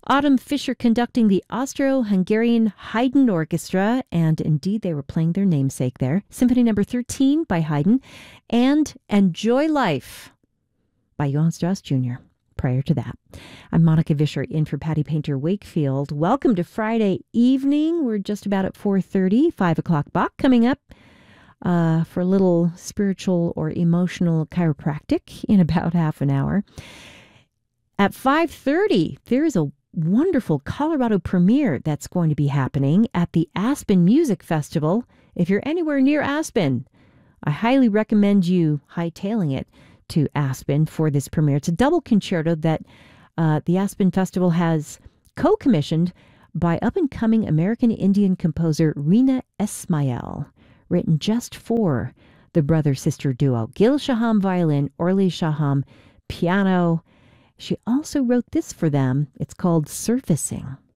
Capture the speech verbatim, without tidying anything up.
Autumn Fisher conducting the Austro-Hungarian Haydn Orchestra, and indeed they were playing their namesake there. Symphony number thirteen by Haydn, and Enjoy Life by Johann Strauss Junior Prior to that, I'm Monica Vischer in for Patty Painter Wakefield. Welcome to Friday evening. We're just about at four thirty, five o'clock Bach coming up uh, for a little spiritual or emotional chiropractic in about half an hour. At five thirty, there is a wonderful Colorado premiere that's going to be happening at the Aspen Music Festival. If you're anywhere near Aspen, I highly recommend you hightailing it to Aspen for this premiere. It's a double concerto that uh, the Aspen Festival has co-commissioned by up-and-coming American Indian composer Rina Esmail, written just for the brother-sister duo. Gil Shaham violin, Orly Shaham piano. She also wrote this for them. It's called Surfacing.